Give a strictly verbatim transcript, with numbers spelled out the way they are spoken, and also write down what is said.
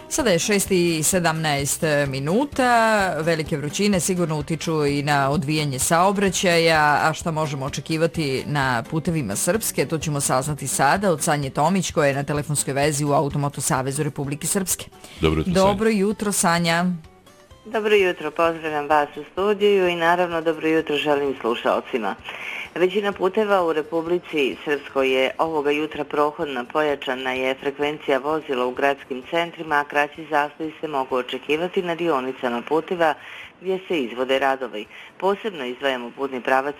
Sada je šest i sedamnaest minuta, velike vrućine sigurno utiču i na odvijanje saobraćaja, a šta možemo očekivati na putevima Srpske, to ćemo saznati sada od Sanje Tomić koja je na telefonskoj vezi u Automoto Savezu Republike Srpske. Dobro jutro, Dobro jutro, Sanja. Dobro jutro, pozdravljam vas u studiju i naravno dobro jutro želim slušalcima. Većina puteva u Republici Srpskoj je ovoga jutra prohodna, pojačana je frekvencija vozila u gradskim centrima, a kraći zastoji se mogu očekivati na dionicama puteva gdje se izvode radovi. Posebno izdvajamo putni pravac